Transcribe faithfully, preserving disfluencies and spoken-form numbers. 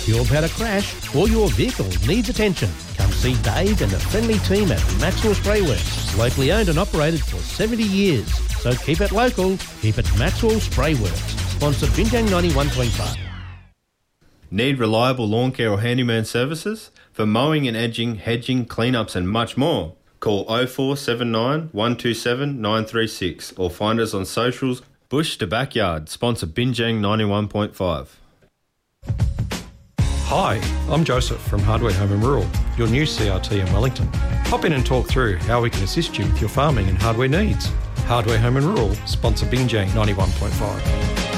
you've had a crash or your vehicle needs attention, come see Dave and the friendly team at Maxwell Spray Works. Locally owned and operated for seventy years. So keep it local, keep it Maxwell Spray Works. Sponsored Binjang ninety-one point five. Need reliable lawn care or handyman services? For mowing and edging, hedging, cleanups and much more. Call oh four seven nine, one two seven, nine three six or find us on socials. Bush to Backyard, sponsor Binjang ninety-one point five. Hi, I'm Joseph from Hardware Home and Rural, your new C R T in Wellington. Hop in and talk through how we can assist you with your farming and hardware needs. Hardware Home and Rural, sponsor Binjang ninety-one point five.